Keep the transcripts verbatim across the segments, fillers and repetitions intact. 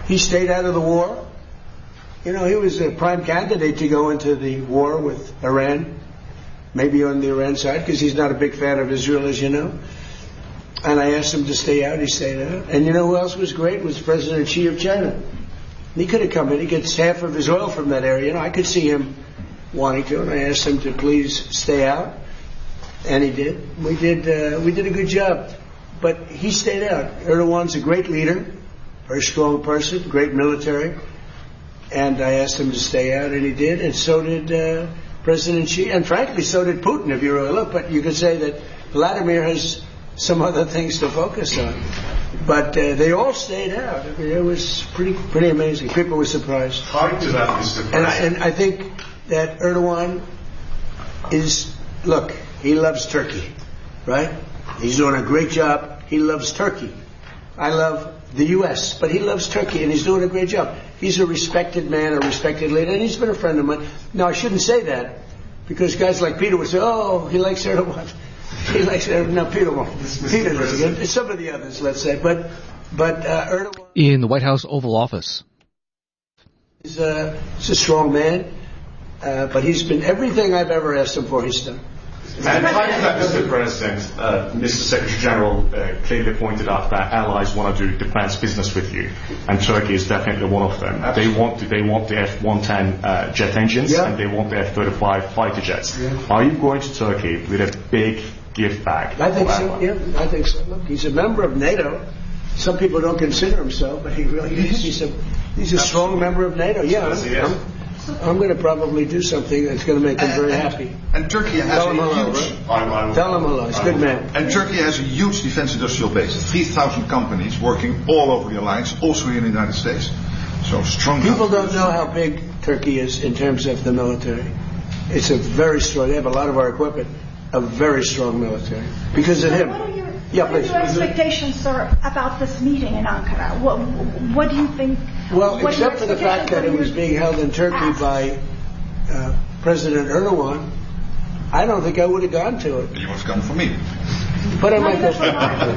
He stayed out of the war. You know, he was a prime candidate to go into the war with Iran, maybe on the Iran side, because he's not a big fan of Israel, as you know. And I asked him to stay out. He stayed out. And you know who else was great? Was President Xi of China. He could have come in. He gets half of his oil from that area. You know, I could see him wanting to, and I asked him to please stay out, and he did. We did. Uh, we did a good job, but he stayed out. Erdogan's a great leader, very strong person, great military, and I asked him to stay out, and he did, and so did uh, President Xi, and frankly, so did Putin. If you really look, but you could say that Vladimir has some other things to focus on. But uh, they all stayed out. I mean, it was pretty pretty amazing. People were surprised. How to that, Mister And I, and I think that Erdogan is, look, he loves Turkey, right? He's doing a great job. He loves Turkey. I love the U S, but he loves Turkey, and he's doing a great job. He's a respected man, a respected leader, and he's been a friend of mine. Now, I shouldn't say that, because guys like Peter would say, oh, he likes Erdogan. He likes Erdogan. No, Peter won't. Peter doesn't. Some of the others, let's say. But but uh, Erdogan... In the White House Oval Office. He's, uh, he's a strong man, uh, but he's been everything I've ever asked him for, he's done. And like that, Mister President, uh, Mister Secretary General uh, clearly pointed out that allies want to do defense business with you, and Turkey is definitely one of them. Absolutely. They want to, they want the F one ten uh, jet engines, yeah. and they want the F thirty-five fighter jets. Yeah. Are you going to Turkey with a big gift bag? I think so. Yeah, I think so. Look, he's a member of NATO. Some people don't consider him so, but he really is. He's a he's a strong member of NATO. Yeah. Yes, he I'm, I'm going to probably do something that's going to make him very happy. And Turkey has Tell a him hello, huge... Right? Tell him hello. He's a good man. And Turkey has a huge defense industrial base. three thousand companies working all over the alliance, also here in the United States. So strong... People don't know how big Turkey is in terms of the military. It's a very strong... They have a lot of our equipment. A very strong military. Because of so him. What are your, yeah, what are your expectations, sir, about this meeting in Ankara? What, what do you think... Well, except for the fact that it was being held in Turkey by uh, President Erdogan, I don't think I would have gone to it. You must come for me. But I might go for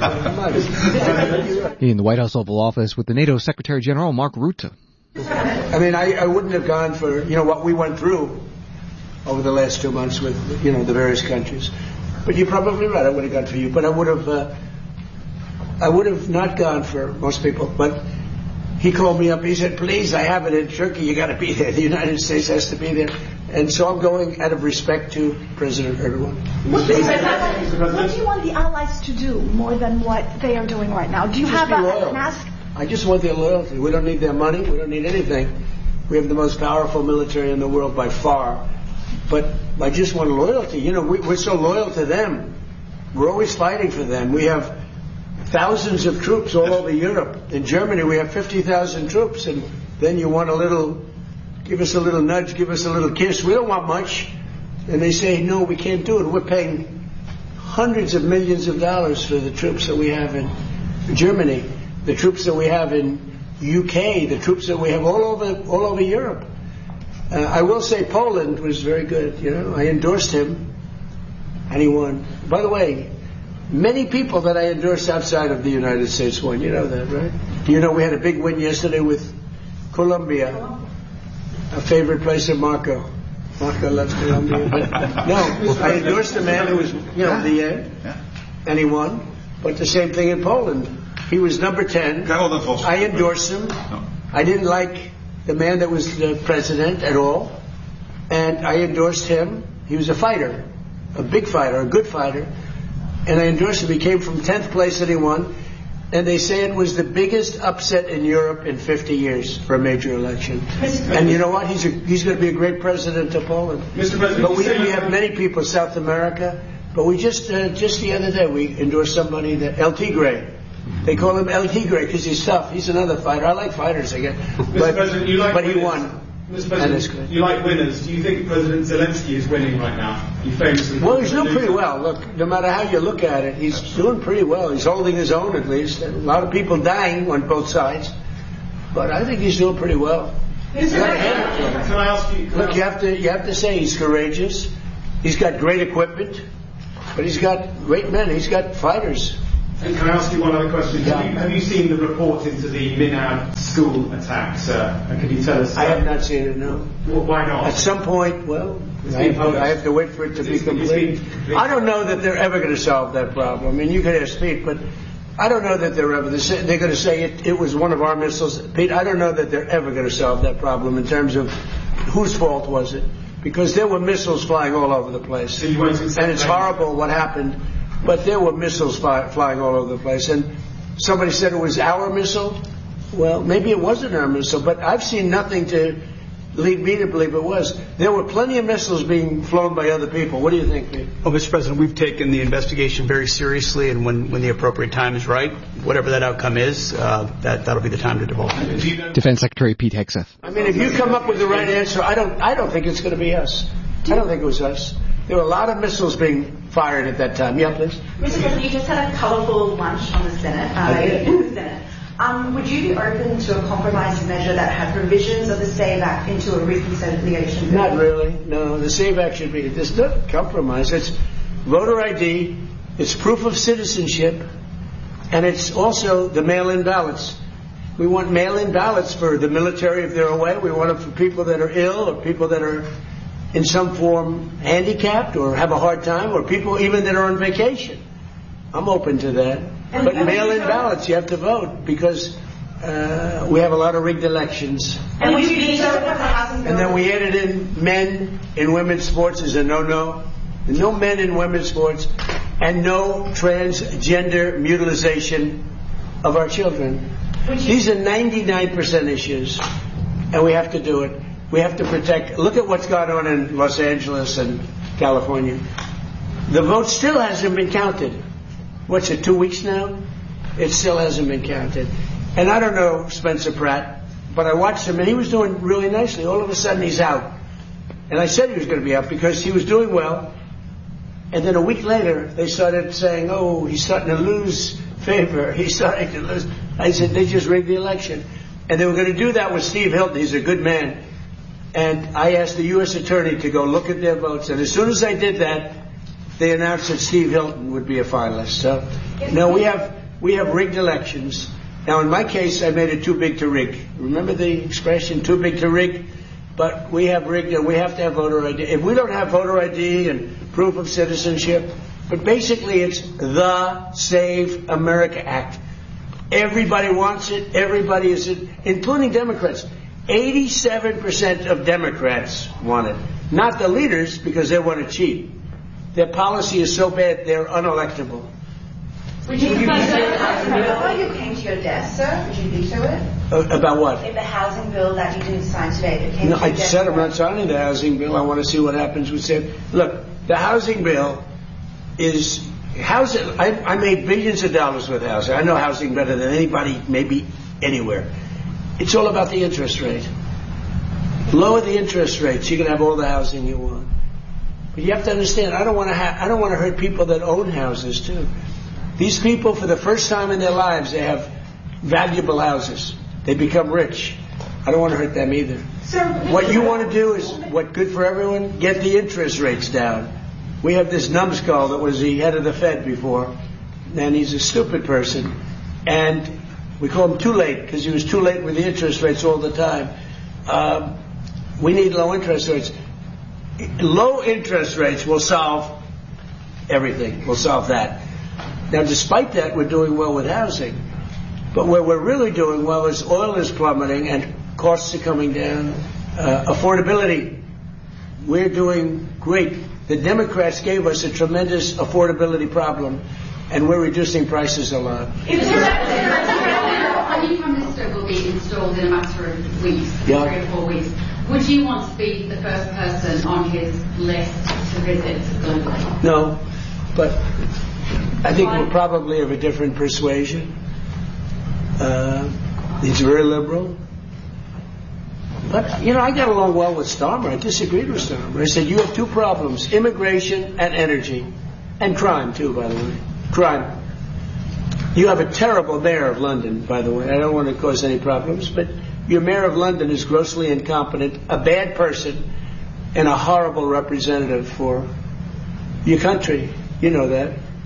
it. In the White House Oval Office with the NATO Secretary General Mark Rutte. I mean, I, I wouldn't have gone for, you know, what we went through over the last two months with, you know, the various countries. But you're probably right, I would have gone for you. But I would have, uh, I would have not gone for most people. But he called me up. He said, please, I have it in Turkey. You got to be there. The United States has to be there. And so I'm going out of respect to President Erdogan. What do, you, what do you want the allies to do more than what they are doing right now? Do you just have a, an ask? I just want their loyalty. We don't need their money. We don't need anything. We have the most powerful military in the world by far. But I just want loyalty. You know, we, we're so loyal to them. We're always fighting for them. We have thousands of troops all over Europe. In Germany, we have fifty thousand troops. And then you want a little, give us a little nudge, give us a little kiss. We don't want much. And they say, no, we can't do it. We're paying hundreds of millions of dollars for the troops that we have in Germany, the troops that we have in U K, the troops that we have all over all over Europe. Uh, I will say Poland was very good. You know, I endorsed him, and he won. By the way, many people that I endorsed outside of the United States won. You know that, right? You know, we had a big win yesterday with Colombia, a favorite place of Marco. Marco loves Colombia. But no, I endorsed a man who was, you know, the end, and he won. But the same thing in Poland. He was number ten. I endorsed him. I didn't like the man that was the president at all, and I endorsed him. He was a fighter, a big fighter, a good fighter, and I endorsed him. He came from tenth place and he won, and they say it was the biggest upset in Europe in fifty years for a major election. And you know what? He's a, he's going to be a great president of Poland. Mister President, but we, we have many people, South America, but we just, uh, just the other day, we endorsed somebody, that El Tigre. They call him El Tigre because he's tough. He's another fighter. I like fighters again. But, President, you like but he winners. won. Mister President, you like winners. Do you think President Zelensky is winning right now? He famously well, he's doing pretty well. Look, no matter how you look at it, he's doing pretty well. He's holding his own at least. A lot of people dying on both sides. But I think he's doing pretty well. Can I ask you? Look, you have to you have to say he's courageous. He's got great equipment, but he's got great men. He's got fighters. And can I ask you one other question? Yeah. Have, you, have you seen the report into the Minab school attack, sir? And could you tell us? I have not seen it, no. Well, why not? At some point, well, It's I been have, to, published. I have to wait for it to be It's been- it's complete. been- I don't know that they're ever going to solve that problem. I mean, you could ask Pete, but I don't know that they're ever. They're going to say it, it was one of our missiles. Pete, I don't know that they're ever going to solve that problem in terms of whose fault was it. Because there were missiles flying all over the place. So you won't accept and it's blame? horrible what happened, but there were missiles fly, flying all over the place. And somebody said it was our missile. Well, maybe it wasn't our missile, but I've seen nothing to lead me to believe it was. There were plenty of missiles being flown by other people. What do you think, Pete? Well, Mister President, we've taken the investigation very seriously, and when, when the appropriate time is right, whatever that outcome is, uh, that, that'll be the time to divulge it. Do you know- Defense Secretary Pete Hegseth. I mean, if you come up with the right answer, I don't, I don't think it's going to be us. I don't think it was us. There were a lot of missiles being fired at that time. Yeah, please. Mister President, you just had a colourful lunch on the Senate. Uh, I did. in the Senate. Um, would you be open to a compromise measure that had provisions of the SAVE Act into a reconciliation bill? Not really. No, the SAVE Act should be. There's no compromise. It's voter I D. It's proof of citizenship, and it's also the mail-in ballots. We want mail-in ballots for the military if they're away. We want them for people that are ill or people that are in some form handicapped or have a hard time, or people even that are on vacation. I'm open to that. And- But and mail-in would you- ballots, you have to vote because uh, we have a lot of rigged elections. And would you veto it with the housing bill? And then we added in men in women's sports as a no-no. No men in women's sports, and no transgender mutilization of our children. These are ninety-nine percent issues, and we have to do it. We have to protect. Look at what's gone on in Los Angeles and California. The vote still hasn't been counted. What's it, two weeks now? It still hasn't been counted. And I don't know Spencer Pratt, but I watched him, and he was doing really nicely. All of a sudden, he's out. And I said he was going to be out because he was doing well. And then a week later, they started saying, oh, he's starting to lose favor. He's starting to lose. I said, they just rigged the election. And they were going to do that with Steve Hilton. He's a good man. And I asked the U S attorney to go look at their votes. And as soon as I did that, they announced that Steve Hilton would be a finalist. So, no, we have we have rigged elections. Now, in my case, I made it too big to rig. Remember the expression, too big to rig? But we have rigged, and we have to have voter I D. If we don't have voter I D and proof of citizenship, but basically it's the Save America Act. Everybody wants it. Everybody is it, including Democrats. eighty-seven percent of Democrats want it. Not the leaders, because they want to cheat. Their policy is so bad, they're unelectable. Would you veto the housing bill before you came to your desk, sir? Would you veto it? Uh, about what? If the housing bill that you didn't sign today that came No, to your I desk... said I'm not signing the housing bill. I want to see what happens with it. Look, the housing bill is housing. I, I made billions of dollars with housing. I know housing better than anybody, maybe anywhere. It's all about the interest rate. Lower the interest rates, you can have all the housing you want. But you have to understand, I don't want to. Ha- I don't want to hurt people that own houses too. These people, for the first time in their lives, they have valuable houses. They become rich. I don't want to hurt them either. Sir, What you want to do is, what good for everyone, get the interest rates down. We have this numbskull that was the head of the Fed before, and he's a stupid person. And we call him too late, because he was too late with the interest rates all the time. Um, we need low interest rates. Low interest rates will solve everything. We'll solve that. Now, despite that, we're doing well with housing. But where we're really doing well is oil is plummeting and costs are coming down. Uh, affordability, we're doing great. The Democrats gave us a tremendous affordability problem, and we're reducing prices a lot. A new Prime Minister will be installed in a matter of weeks, Yeah. three or four weeks. Would you want to be the first person on his list to visit globally? No, but I think we're probably of a different persuasion. Uh, he's very liberal. But, you know, I got along well with Starmer. I disagreed with Starmer. I said, you have two problems, immigration and energy. And crime, too, by the way. Crime. You have a terrible mayor of London, by the way. I don't want to cause any problems, but your mayor of London is grossly incompetent, a bad person, and a horrible representative for your country. You know that.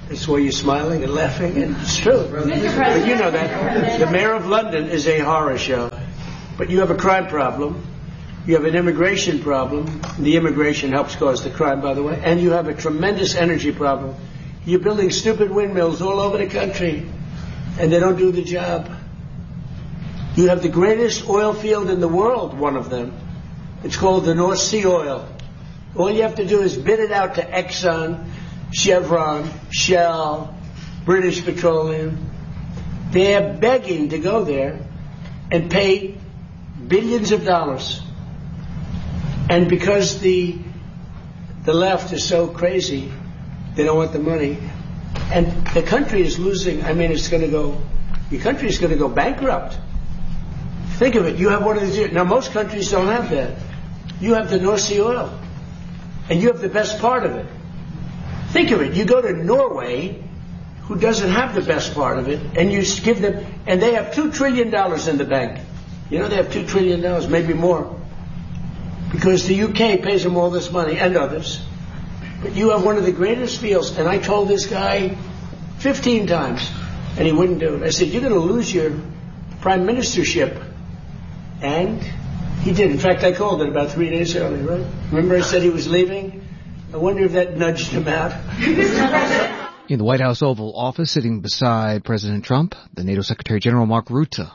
That's why you're smiling and laughing, and it's true. But you know that. The mayor of London is a horror show. But you have a crime problem. You have an immigration problem. The immigration helps cause the crime, by the way. And you have a tremendous energy problem. You're building stupid windmills all over the country, and they don't do the job. You have the greatest oil field in the world, one of them. It's called the North Sea oil. All you have to do is bid it out to Exxon, Chevron, Shell, British Petroleum. They're begging to go there and pay billions of dollars. And because the the left is so crazy, they don't want the money. And the country is losing. I mean, it's going to go, your country is going to go bankrupt. Think of it. You have one of these. Now, most countries don't have that. You have the North Sea oil. And you have the best part of it. Think of it. You go to Norway, who doesn't have the best part of it, and you give them, and they have two trillion dollars in the bank. You know, they have two trillion dollars, maybe more. Because the U K pays them all this money, and others. But you have one of the greatest fields, and I told this guy fifteen times, and he wouldn't do it. I said, you're going to lose your prime ministership. And he did. In fact, I called it about three days early, right? Remember I said he was leaving? I wonder if that nudged him out. In the White House Oval Office, sitting beside President Trump, the NATO Secretary General Mark Rutte.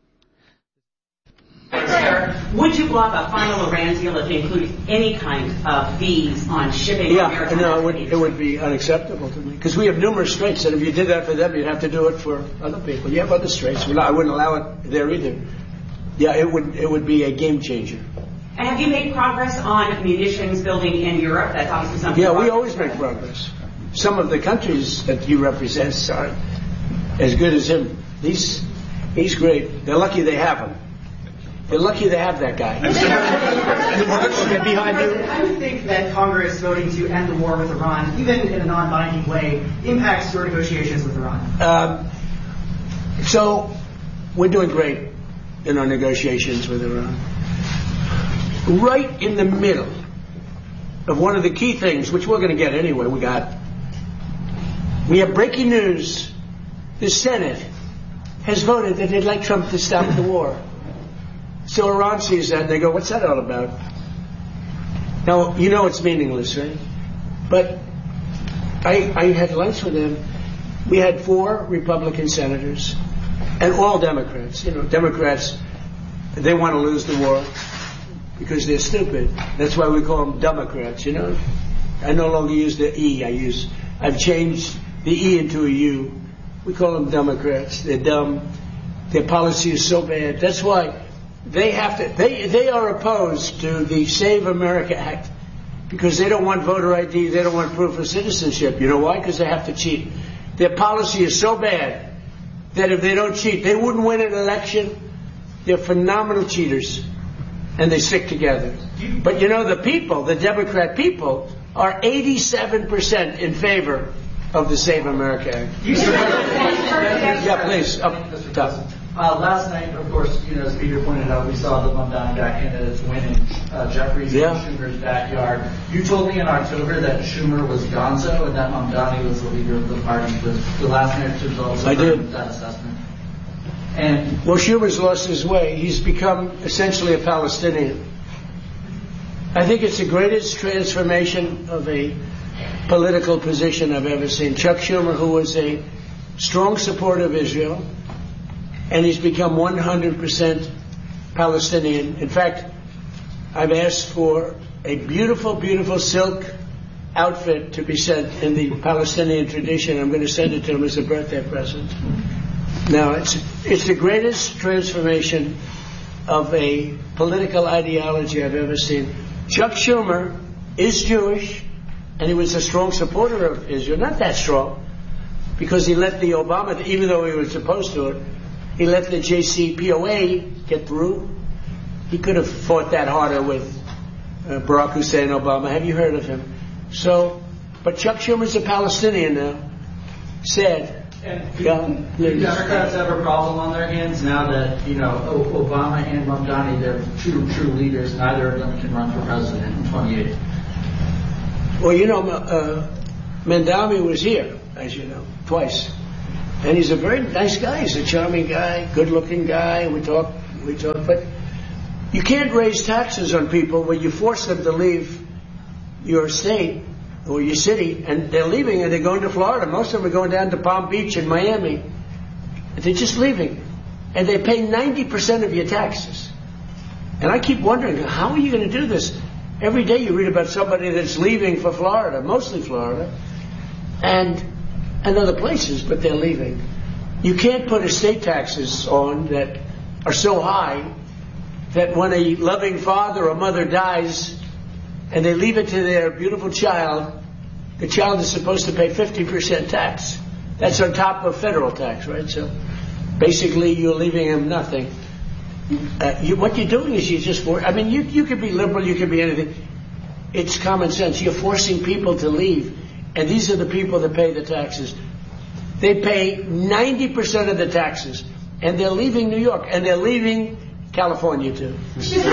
Would you block a final Iran deal if it included any kind of fees on shipping? Yeah, no, it would, it would be unacceptable to me. Because we have numerous straits, and if you did that for them, you'd have to do it for other people. You have other straits. I wouldn't allow it there either. Yeah, it would it would be a game changer. And have you made progress on munitions building in Europe? That's obviously something. Yeah, we always make progress. Some of the countries that he represents are as good as him. He's he's great. They're lucky they have him. They're lucky they have that guy. Get behind you. I would think that Congress voting to end the war with Iran, even in a non-binding way, impacts your negotiations with Iran. Um, so we're doing great in our negotiations with Iran. Right in the middle of one of the key things, which we're going to get anyway, we got, we have breaking news. The Senate has voted that they'd like Trump to stop the war. So Iran sees that and they go, what's that all about? Now, you know it's meaningless, right? But I, I had lunch with them. We had four Republican senators and all Democrats. You know, Democrats, they want to lose the war because they're stupid. That's why we call them Democrats, you know? I no longer use the E. I use, I've changed the E into a U. We call them Democrats. They're dumb. Their policy is so bad. That's why they have to, they, they are opposed to the Save America Act because they don't want voter I D, they don't want proof of citizenship. You know why? Because they have to cheat. Their policy is so bad that if they don't cheat, they wouldn't win an election. They're phenomenal cheaters. And they stick together. But you know, the people, the Democrat people, are eighty-seven percent in favor of the Save America Act. Yeah, please. Up top. Uh, last night, of course, you know, as Peter pointed out, we saw the Mamdani candidates win in uh, Jeffries yeah. and Schumer's backyard. You told me in October that Schumer was gonzo and that Mamdani was the leader of the party. With the last night's results, I did that assessment. And well, Schumer's lost his way. He's become essentially a Palestinian. I think it's the greatest transformation of a political position I've ever seen. Chuck Schumer, who was a strong supporter of Israel, and he's become one hundred percent Palestinian. In fact, I've asked for a beautiful, beautiful silk outfit to be sent in the Palestinian tradition. I'm going to send it to him as a birthday present. Now, it's it's the greatest transformation of a political ideology I've ever seen. Chuck Schumer is Jewish, and he was a strong supporter of Israel. Not that strong, because he let the Obama, even though he was opposed to it, he let the J C P O A get through. He could have fought that harder with uh, Barack Hussein Obama. Have you heard of him? So, but Chuck Schumer's a Palestinian now. Sad. And do, yeah, do Democrats have a problem on their hands now that, you know, Obama and Mamdani, they're two true leaders, neither of them can run for president in twenty-eight? Well, you know, uh, Mamdani was here. as you know, twice. And he's a very nice guy. He's a charming guy, good-looking guy. We talk, we talk, but you can't raise taxes on people when you force them to leave your state or your city, and they're leaving and they're going to Florida. Most of them are going down to Palm Beach and Miami. They're just leaving. And they pay ninety percent of your taxes. And I keep wondering, how are you going to do this? Every day you read about somebody that's leaving for Florida, mostly Florida, and, and other places, but they're leaving. You can't put estate taxes on that are so high that when a loving father or mother dies and they leave it to their beautiful child, the child is supposed to pay fifty percent tax. That's on top of federal tax, right? So basically you're leaving him nothing. Uh, you, what you're doing is you just for I mean, you, you could be liberal, you could be anything. It's common sense. You're forcing people to leave, and these are the people that pay the taxes. They pay ninety percent of the taxes, and they're leaving New York, and they're leaving California too. Yeah,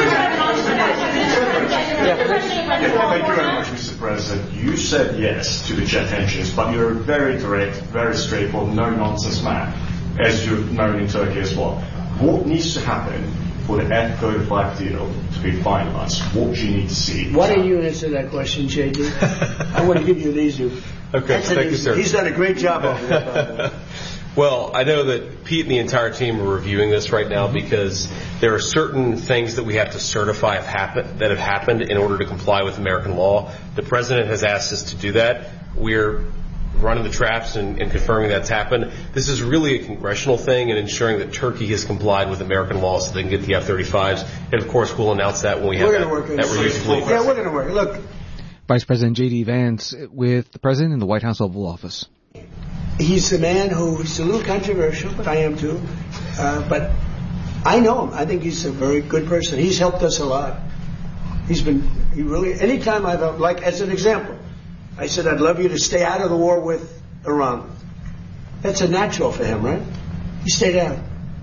thank you very much, Mister President. You said yes to the jet engines, but you're a very direct, very straightforward, no-nonsense man, as you're known in Turkey as well. What needs to happen for the F thirty-five deal to be finalized? What do you need to see? Why don't you answer that question, J D? I want to give you an easy one. Okay, thank you, sir. He's done a great job over there. Well, I know that Pete and the entire team are reviewing this right now because there are certain things that we have to certify have happened, that have happened in order to comply with American law. The President has asked us to do that. We're running the traps and, and confirming that's happened. This is really a congressional thing and ensuring that Turkey has complied with American law so they can get the F thirty-fives. And, of course, we'll announce that when we have we're that, work that review. Yeah, we're going to work. Look. Vice President J D. Vance with the President in the White House Oval Office. He's a man who's a little controversial, but I am too. Uh, but I know him. I think he's a very good person. He's helped us a lot. He's been, he really, anytime I've, like, as an example, I said, I'd love you to stay out of the war with Iran. That's a natural for him, right? He stayed out.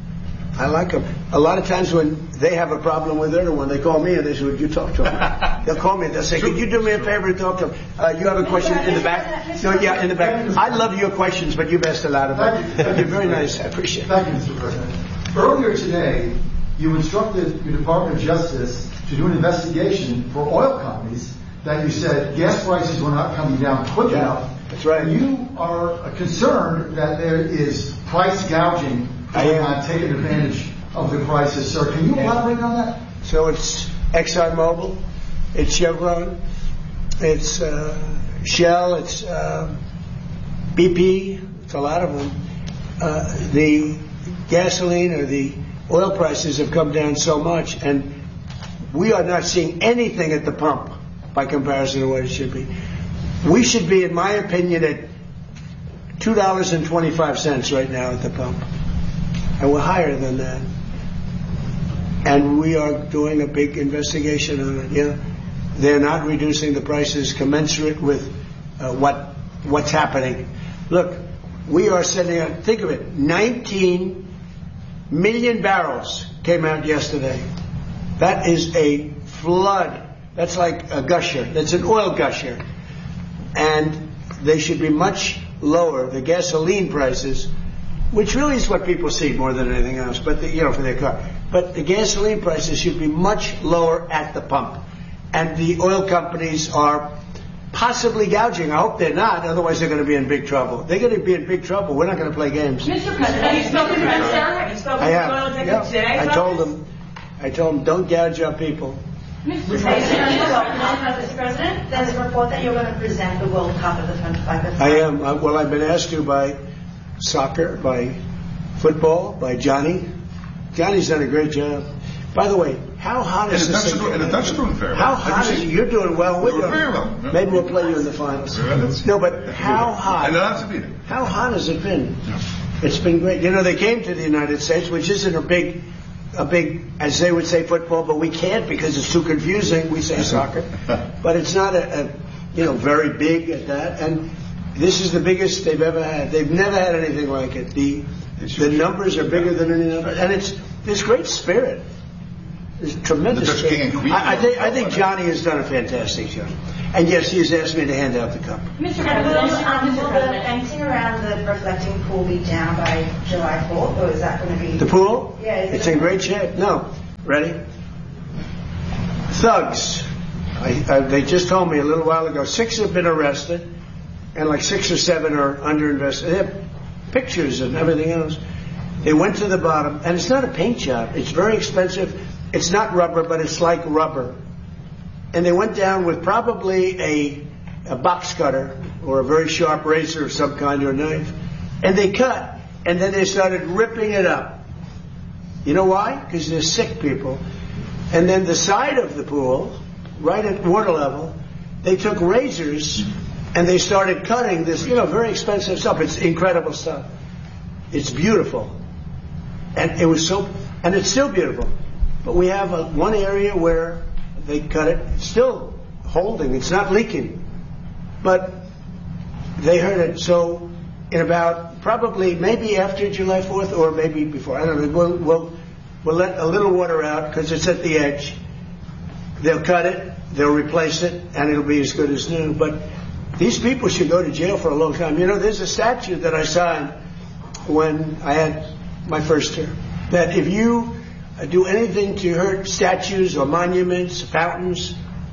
I like him. A lot of times when they have a problem with Erdogan, they call me and they say, would you talk to him? They'll call me and they'll say, could you do me a favor and talk to him? Uh, you have a question in the back? No, yeah, in the back. I love your questions, but you've asked a lot of them. You're very nice. I appreciate it. Thank you, Mister President. Earlier today, you instructed your Department of Justice to do an investigation for oil companies that you said gas prices were not coming down quick Yeah, enough. that's right. You are concerned that there is price gouging going on, taking advantage of the crisis. Sir, can you elaborate on that? So it's ExxonMobil, it's Chevron, it's uh, Shell, it's uh, B P, it's a lot of them. Uh, the gasoline or the oil prices have come down so much, and we are not seeing anything at the pump by comparison to what it should be. We should be, in my opinion, at two dollars and twenty-five cents right now at the pump. And we're higher than that. And we are doing a big investigation on it. Yeah, they're not reducing the prices commensurate with uh, what what's happening. Look, we are sending out, think of it, nineteen million barrels came out yesterday. That is a flood. That's like a gusher. That's an oil gusher. And they should be much lower, the gasoline prices, which really is what people see more than anything else, but the, you know, for their car. But the gasoline prices should be much lower at the pump. And the oil companies are possibly gouging. I hope they're not, otherwise they're going to be in big trouble. They're going to be in big trouble. We're not going to play games. Mister President, have you spoken to them, sir? Have you spoken I to have. the oil executive Yeah. today? I about told this? them, I told them, don't gouge our people. Mister President, Mister President, there's a report that you're going to present the World Cup at the twenty-five. I am. Uh, well, I've been asked to by soccer, by football, by Johnny. Johnny's done a great job. By the way, how hot is And this? the Dutch are- and the Dutch are doing very How well. hot Have you is seen- it? You're doing well. We're We're doing very well. Yeah. Maybe we'll play you in the finals. Yeah, let's- No, but how hot? And that's to be there. How hot has it been? It's been great. You know, they came to the United States, which isn't a big, a big, as they would say, football, but we can't because it's too confusing. We say soccer, but it's not a, a, you know, very big at that. And this is the biggest they've ever had. They've never had anything like it. The the numbers are bigger than any number, and it's there's great spirit. There's tremendous. The Dutch King and Queen. I, I think I think Johnny has done a fantastic job. And yes, he has asked me to hand out the cup. Mister President, um, will the fencing around the reflecting pool be down by July fourth, or is that going to be... The pool? Yeah. It's in great shape. No. Ready? Thugs. I, I, they just told me a little while ago, six have been arrested, and like six or seven are under investigation. They have pictures and everything else. They went to the bottom, and it's not a paint job. It's very expensive. It's not rubber, but it's like rubber. And they went down with probably a, a box cutter or a very sharp razor of some kind or knife. And they cut. And then they started ripping it up. You know why? Because they're sick people. And then the side of the pool, right at water level, they took razors and they started cutting this, you know, very expensive stuff. It's incredible stuff. It's beautiful. And it was so, and it's still beautiful. But we have a, one area where they cut it. It's still holding. It's not leaking. But they heard it. So in about probably maybe after July fourth or maybe before, I don't know, we'll, we'll, we'll let a little water out because it's at the edge. They'll cut it. They'll replace it. And it'll be as good as new. But these people should go to jail for a long time. You know, there's a statute that I signed when I had my first term that if you do anything to hurt statues or monuments, fountains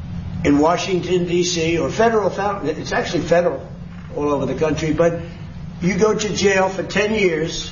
in Washington, D C, or federal fountain, it's actually federal all over the country, but you go to jail for ten years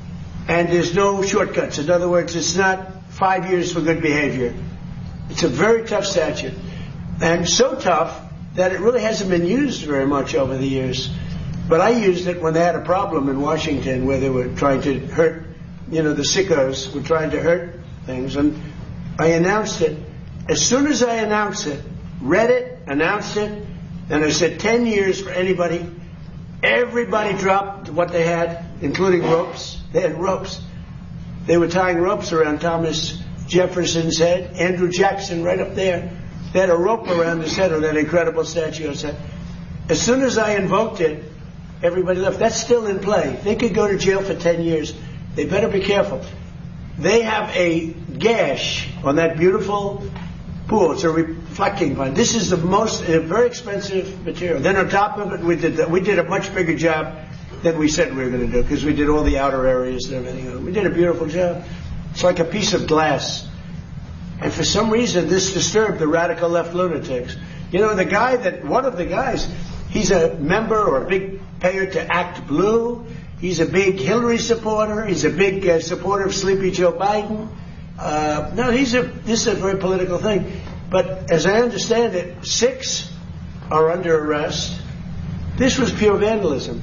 and there's no shortcuts. In other words, it's not five years for good behavior. It's a very tough statute. And so tough that it really hasn't been used very much over the years. But I used it when they had a problem in Washington where they were trying to hurt, you know, the sickos were trying to hurt things. And I announced it. As soon as I announced it, read it, announced it, and I said ten years for anybody, everybody dropped what they had, including ropes. They had ropes. They were tying ropes around Thomas Jefferson's head, Andrew Jackson right up there. They had a rope around his head on that incredible statue. I said, as soon as I invoked it, everybody left. That's still in play. They could go to jail for ten years. They better be careful. They have a gash on that beautiful pool. It's a reflecting pond. This is the most, a very expensive material. Then on top of it, we did that. We did a much bigger job than we said we were going to do because we did all the outer areas and everything. We did a beautiful job. It's like a piece of glass. And for some reason, this disturbed the radical left lunatics. You know, the guy that, one of the guys, he's a member or a big payer to Act Blue. He's a big Hillary supporter. He's a big uh, supporter of Sleepy Joe Biden. Uh, no, he's a, this is a very political thing. But as I understand it, six are under arrest. This was pure vandalism.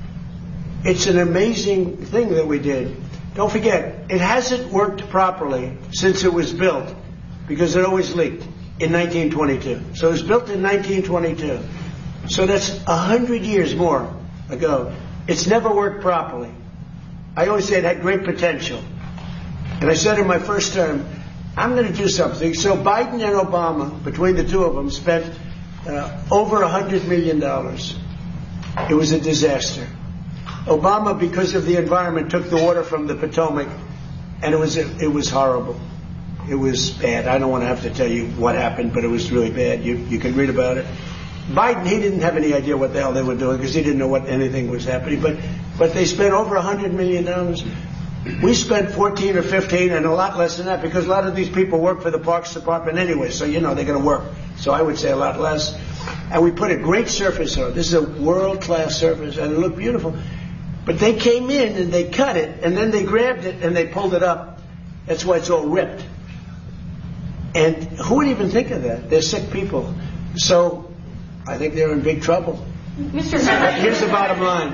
It's an amazing thing that we did. Don't forget, it hasn't worked properly since it was built because it always leaked in nineteen twenty-two. So it was built in nineteen twenty-two. So that's a hundred years more ago. It's never worked properly. I always say it had great potential. And I said in my first term, I'm going to do something. So Biden and Obama, between the two of them, spent uh, over a hundred million dollars. It was a disaster. Obama, because of the environment, took the water from the Potomac, and it was it was horrible. It was bad. I don't want to have to tell you what happened, but it was really bad. You you can read about it. Biden, he didn't have any idea what the hell they were doing because he didn't know what anything was happening. But but they spent over a hundred million dollars. We spent fourteen or fifteen, and a lot less than that because a lot of these people work for the Parks Department anyway. So you know they're going to work. So I would say a lot less. And we put a great surface on it. This is a world-class surface, and it looked beautiful. But they came in and they cut it, and then they grabbed it and they pulled it up. That's why it's all ripped. And who would even think of that? They're sick people. So I think they're in big trouble. Mister Here's the bottom line.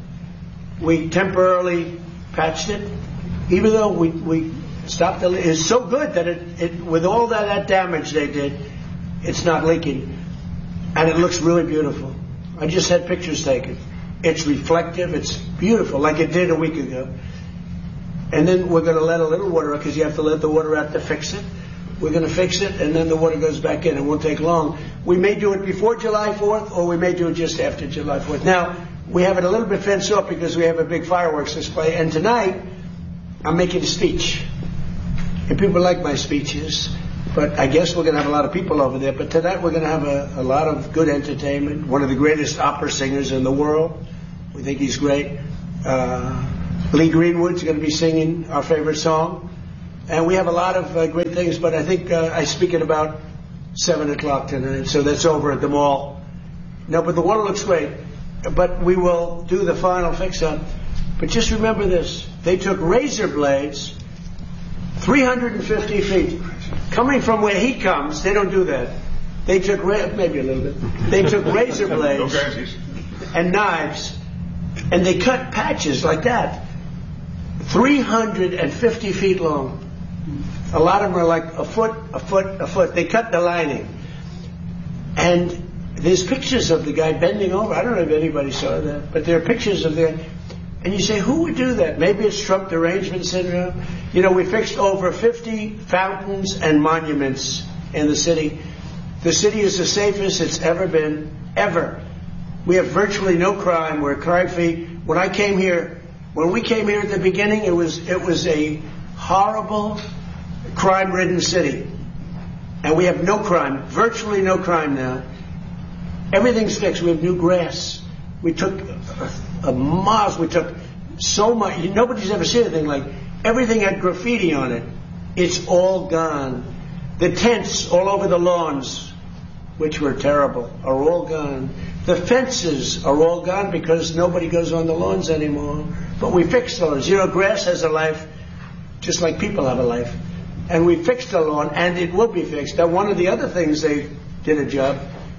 We temporarily patched it, even though we, we stopped the leak. It's so good that it, it with all that, that damage they did, it's not leaking. And it looks really beautiful. I just had pictures taken. It's reflective. It's beautiful, like it did a week ago. And then we're going to let a little water out because you have to let the water out to fix it. We're going to fix it, and then the water goes back in. It won't take long. We may do it before July fourth, or we may do it just after July fourth. Now, we have it a little bit fenced off because we have a big fireworks display. And tonight, I'm making a speech. And people like my speeches. But I guess we're going to have a lot of people over there. But tonight we're going to have a, a lot of good entertainment. One of the greatest opera singers in the world. We think he's great. Uh, Lee Greenwood's going to be singing our favorite song. And we have a lot of uh, great things. But I think uh, I speak at about seven o'clock tonight. So that's over at the mall. No, but the water looks great. But we will do the final fix-up. But just remember this. They took razor blades three hundred fifty feet. Coming from where he comes, they don't do that. They took, ra- maybe a little bit, they took razor blades and knives, and they cut patches like that, three hundred fifty feet long. A lot of them are like a foot, a foot, a foot. They cut the lining. And there's pictures of the guy bending over. I don't know if anybody saw that, but there are pictures of the. And you say, who would do that? Maybe it's Trump derangement syndrome. You know, we fixed over fifty fountains and monuments in the city. The city is the safest it's ever been, ever. We have virtually no crime. We're crime-free. When I came here, when we came here at the beginning, it was it was a horrible, crime-ridden city. And we have no crime, virtually no crime now. Everything's fixed. We have new grass. We took a, a miles. We took so much. Nobody's ever seen anything like. Everything had graffiti on it. It's all gone. The tents all over the lawns, which were terrible, are all gone. The fences are all gone because nobody goes on the lawns anymore. But we fixed those. You know, grass has a life, just like people have a life. And we fixed the lawn, and it will be fixed. Now, one of the other things they did a job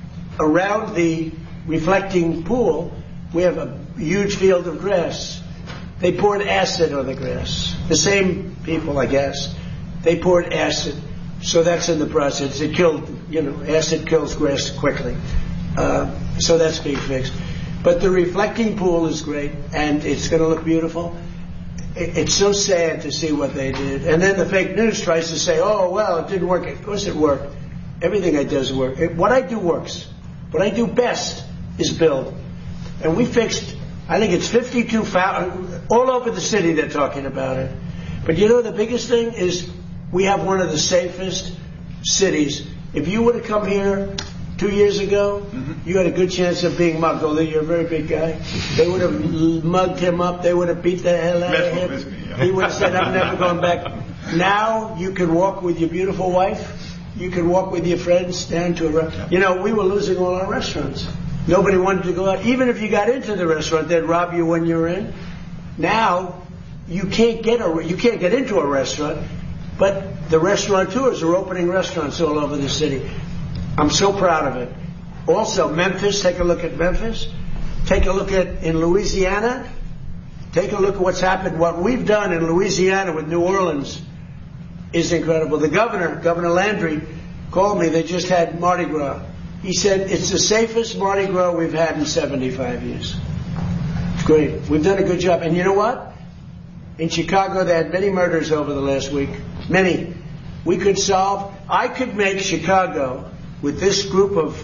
around the reflecting pool, we have a huge field of grass. They poured acid on the grass. The same people, I guess. They poured acid. So that's in the process. It killed, you know, acid kills grass quickly. Uh, so that's being fixed. But the reflecting pool is great, and it's going to look beautiful. It, it's so sad to see what they did. And then the fake news tries to say, oh, well, it didn't work. Of course it worked. Everything I do does work. It, what I do works. What I do best is build. And we fixed, I think it's fifty-two fountains. All over the city they're talking about it. But you know the biggest thing is we have one of the safest cities. If you would have come here two years ago, mm-hmm. you had a good chance of being mugged, although you're a very big guy. They would have mugged him up. They would have beat the hell out of him. He would have said, I'm never going back. Now you can walk with your beautiful wife. You can walk with your friends down to a restaurant. You know, we were losing all our restaurants. Nobody wanted to go out. Even if you got into the restaurant, they'd rob you when you were in. Now, you can't get a, you can't get into a restaurant, but the restaurateurs are opening restaurants all over the city. I'm so proud of it. Also, Memphis, take a look at Memphis. Take a look at in Louisiana. Take a look at what's happened. What we've done in Louisiana with New Orleans is incredible. The governor, Governor Landry, called me. They just had Mardi Gras. He said, it's the safest Mardi Gras we've had in seventy-five years. It's great. We've done a good job. And you know what? In Chicago, they had many murders over the last week. Many. We could solve, I could make Chicago, with this group of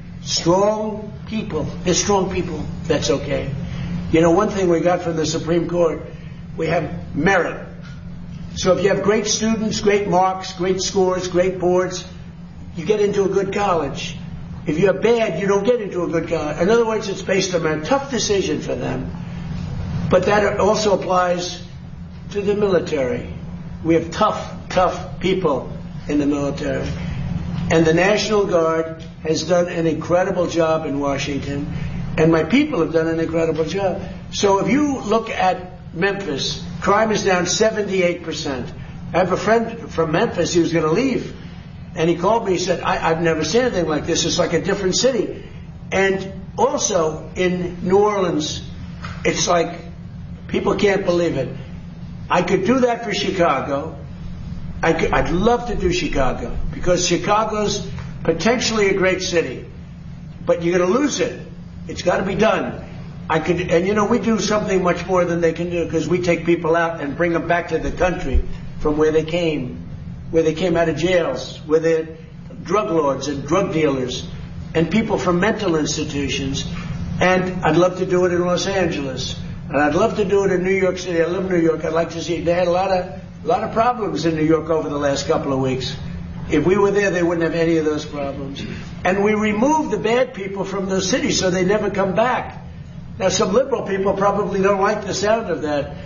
strong people, there's strong people, that's okay. You know, one thing we got from the Supreme Court, we have merit. So if you have great students, great marks, great scores, great boards, you get into a good college. If you're bad, you don't get into a good college. In other words, it's based on a tough decision for them. But that also applies to the military. We have tough, tough people in the military. And the National Guard has done an incredible job in Washington. And my people have done an incredible job. So if you look at Memphis, crime is down seventy-eight percent. I have a friend from Memphis, he was going to leave. And he called me, he said, I, I've never seen anything like this. It's like a different city. And also in New Orleans, it's like people can't believe it. I could do that for Chicago. I could, I'd love to do Chicago because Chicago's potentially a great city. But you're going to lose it. It's got to be done. I could, and you know, we do something much more than they can do because we take people out and bring them back to the country from where they came. Where they came out of jails, where they're drug lords and drug dealers and people from mental institutions. And I'd love to do it in Los Angeles. And I'd love to do it in New York City. I live in New York. I'd like to see it. They had a lot of A lot of problems in New York over the last couple of weeks. If we were there, they wouldn't have any of those problems. And we removed the bad people from those cities so they never come back. Now, some liberal people probably don't like the sound of that.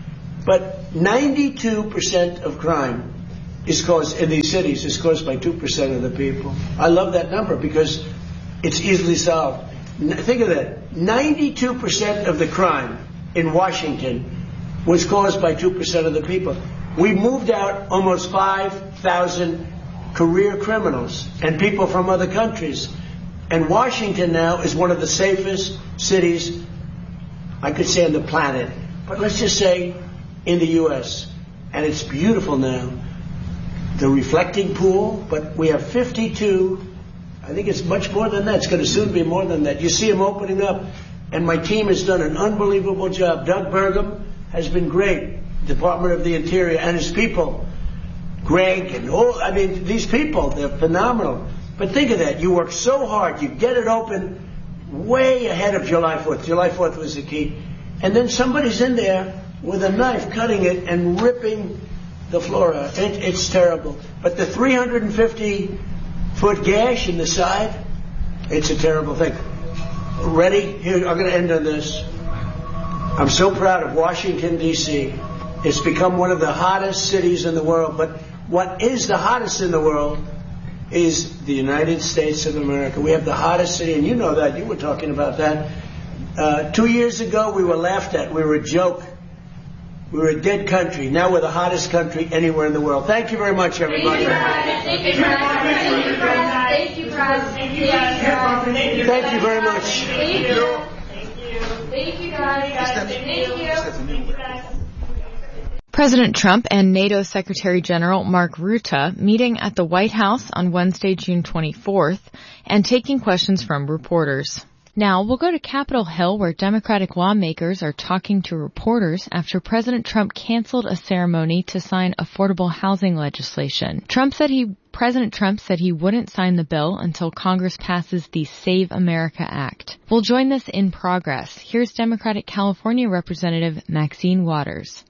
But ninety-two percent of crime is caused in these cities is caused by two percent of the people. I love that number because it's easily solved. Think of that. ninety-two percent of the crime in Washington was caused by two percent of the people. We moved out almost five thousand career criminals and people from other countries. And Washington now is one of the safest cities, I could say, on the planet. But let's just say in the U S And it's beautiful now. The reflecting pool, but we have fifty-two. I think it's much more than that. It's going to soon be more than that. You see them opening up. And my team has done an unbelievable job. Doug Burgum has been great. Department of the Interior and his people. Greg and all, I mean, these people, they're phenomenal. But think of that. You work so hard. You get it open way ahead of July fourth. July fourth was the key. And then somebody's in there with a knife cutting it and ripping the floor out. It, it's terrible. But the three hundred fifty foot gash in the side, it's a terrible thing. Ready? Here, I'm going to end on this. I'm so proud of Washington, D C It's become one of the hottest cities in the world. But what is the hottest in the world is the United States of America. We have the hottest city, and you know that. You were talking about that. Uh, two years ago, we were laughed at. We were a joke. We were a dead country. Now we're the hottest country anywhere in the world. Thank you very much, everybody. Thank you, Brad. Thank you, Brad. Thank you, Brad. Thank you, Thank you very much. Thank you. Thank you, guys. Thank you. President Trump and NATO Secretary General Mark Rutte meeting at the White House on Wednesday, June twenty-fourth, and taking questions from reporters. Now, we'll go to Capitol Hill, where Democratic lawmakers are talking to reporters after President Trump canceled a ceremony to sign affordable housing legislation. Trump said he, President Trump said he wouldn't sign the bill until Congress passes the Save America Act. We'll join this in progress. Here's Democratic California Representative Maxine Waters.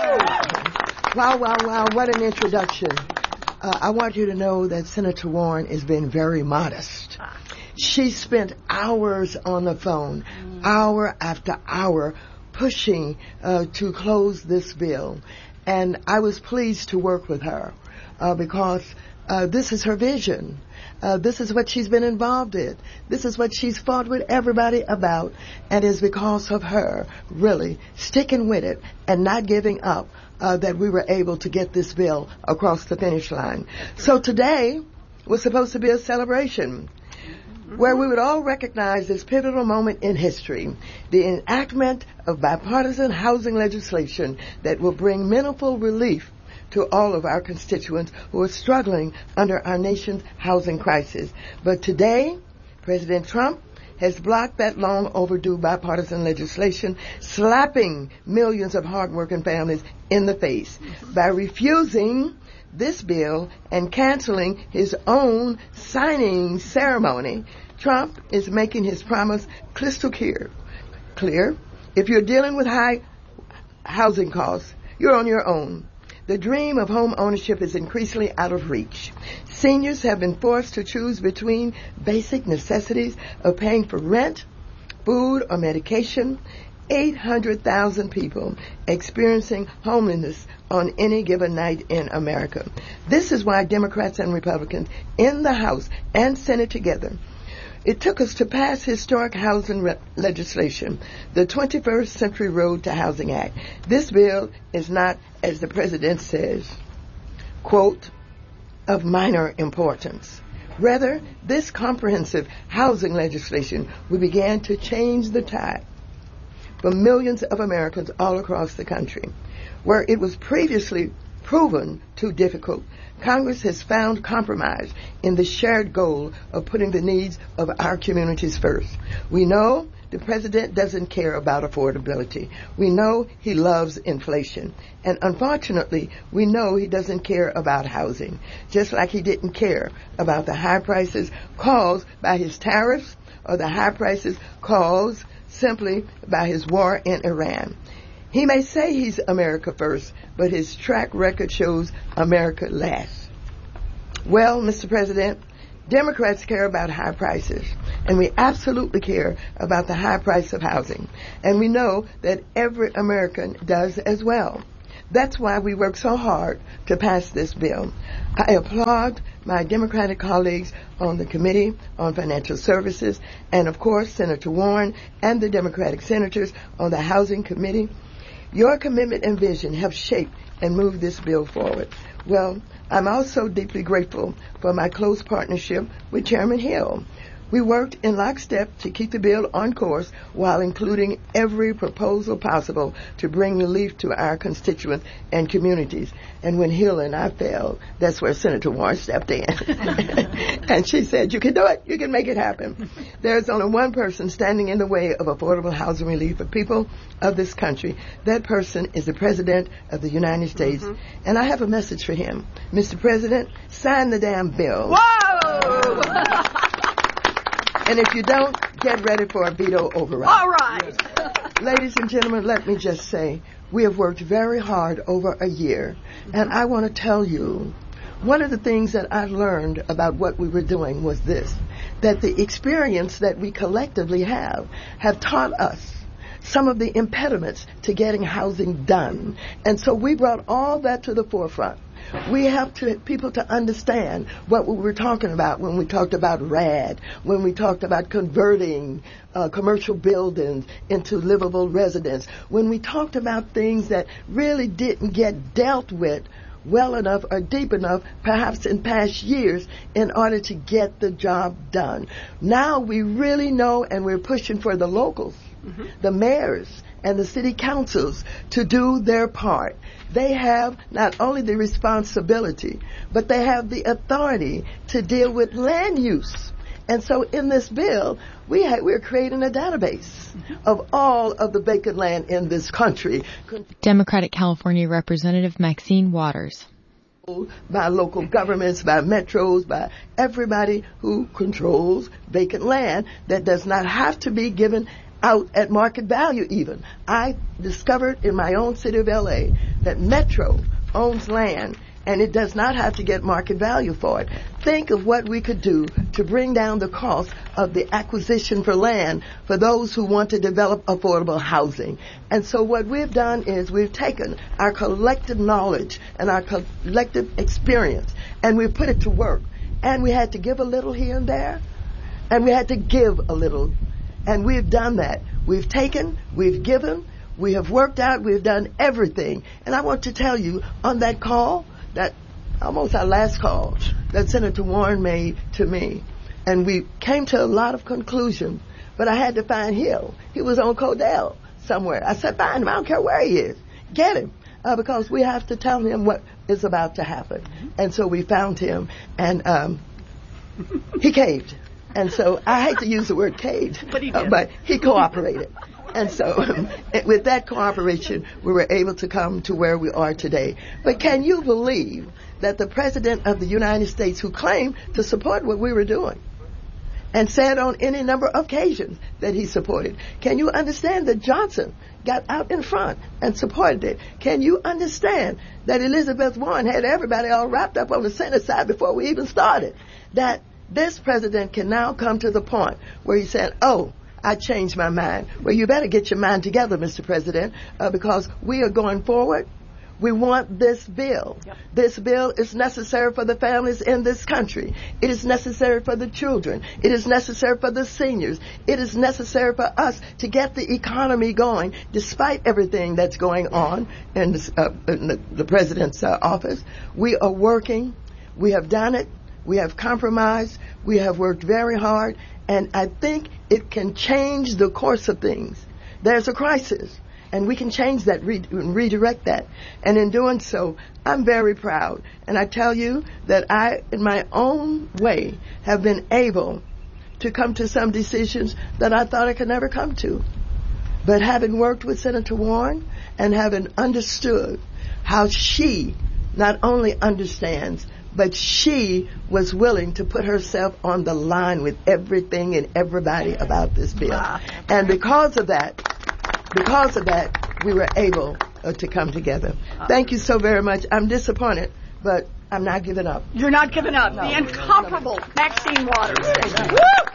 Wow, wow, wow, what an introduction. Uh, I want you to know that Senator Warren has been very modest. She spent hours on the phone, hour after hour, pushing uh, to close this bill. And I was pleased to work with her uh, because uh, this is her vision. Uh, this is what she's been involved in. This is what she's fought with everybody about. And it's because of her really sticking with it and not giving up uh, that we were able to get this bill across the finish line. So today was supposed to be a celebration where we would all recognize this pivotal moment in history, the enactment of bipartisan housing legislation that will bring meaningful relief to all of our constituents who are struggling under our nation's housing crisis. But today, President Trump has blocked that long overdue bipartisan legislation, slapping millions of hardworking families in the face by refusing this bill and canceling his own signing ceremony. Trump is making his promise crystal clear. Clear. If you're dealing with high housing costs, you're on your own. The dream of home ownership is increasingly out of reach. Seniors have been forced to choose between basic necessities of paying for rent, food, or medication. eight hundred thousand people experiencing homelessness on any given night in America. This is why Democrats and Republicans in the House and Senate together, it took us to pass historic housing re- legislation, the twenty-first Century Road to Housing Act. This bill is not, as the president says, quote, of minor importance. Rather, this comprehensive housing legislation will begin to change the tide for millions of Americans all across the country. Where it was previously proven too difficult, Congress has found compromise in the shared goal of putting the needs of our communities first. We know the president doesn't care about affordability. We know he loves inflation. And unfortunately, we know he doesn't care about housing, just like he didn't care about the high prices caused by his tariffs or the high prices caused simply by his war in Iran. He may say he's America first, but his track record shows America last. Well, Mister President, Democrats care about high prices, and we absolutely care about the high price of housing. And we know that every American does as well. That's why we work so hard to pass this bill. I applaud my Democratic colleagues on the Committee on Financial Services, and of course Senator Warren and the Democratic senators on the Housing Committee. Your commitment and vision have shaped and moved this bill forward. Well, I'm also deeply grateful for my close partnership with Chairman Hill. We worked in lockstep to keep the bill on course while including every proposal possible to bring relief to our constituents and communities. And when Hill and I failed, that's where Senator Warren stepped in. And she said, you can do it. You can make it happen. There's only one person standing in the way of affordable housing relief for people of this country. That person is the President of the United States. Mm-hmm. And I have a message for him. Mister President, sign the damn bill. Whoa! And if you don't, get ready for a veto override. All right. Ladies and gentlemen, let me just say, we have worked very hard over a year. And I want to tell you, one of the things that I learned about what we were doing was this, that the experience that we collectively have have taught us some of the impediments to getting housing done. And so we brought all that to the forefront. We have to people to understand what we were talking about when we talked about R A D, when we talked about converting uh, commercial buildings into livable residence, when we talked about things that really didn't get dealt with well enough or deep enough, perhaps in past years, in order to get the job done. Now we really know, and we're pushing for the locals, mm-hmm. the mayors, and the city councils to do their part. They have not only the responsibility, but they have the authority to deal with land use. And so in this bill, we ha- we're creating a database of all of the vacant land in this country. Democratic California Representative Maxine Waters. By local governments, by metros, by everybody who controls vacant land that does not have to be given out at market value even. I discovered in my own city of L A that Metro owns land and it does not have to get market value for it. Think of what we could do to bring down the cost of the acquisition for land for those who want to develop affordable housing. And so what we've done is we've taken our collective knowledge and our collective experience and we've put it to work. And we had to give a little here and there, and we had to give a little. And we've done that. We've taken, we've given, we have worked out, we've done everything. And I want to tell you, on that call, that almost our last call that Senator Warren made to me, and we came to a lot of conclusions, but I had to find Hill. He was on Codell somewhere. I said, find him. I don't care where he is. Get him. Uh, because we have to tell him what is about to happen. And so we found him, and um, he caved. And so I hate to use the word caved, but he, uh, but he cooperated. And so um, with that cooperation, we were able to come to where we are today. But can you believe that the President of the United States, who claimed to support what we were doing, and said on any number of occasions that he supported, can you understand that Johnson got out in front and supported it? Can you understand that Elizabeth Warren had everybody all wrapped up on the Senate side before we even started? That this president can now come to the point where he said, oh, I changed my mind. Well, you better get your mind together, Mister President, uh, because we are going forward. We want this bill. Yep. This bill is necessary for the families in this country. It is necessary for the children. It is necessary for the seniors. It is necessary for us to get the economy going, despite everything that's going on in, this, uh, in the, the president's uh, office. We are working. We have done it. We have compromised. We have worked very hard. And I think it can change the course of things. There's a crisis, and we can change that, re- redirect that. And in doing so, I'm very proud. And I tell you that I, in my own way, have been able to come to some decisions that I thought I could never come to. But having worked with Senator Warren and having understood how she not only understands, but she was willing to put herself on the line with everything and everybody about this bill. And because of that, because of that, we were able uh, to come together. Thank you so very much. I'm disappointed, but I'm not giving up. You're not giving up. No. The incomparable Maxine Waters. Thank you.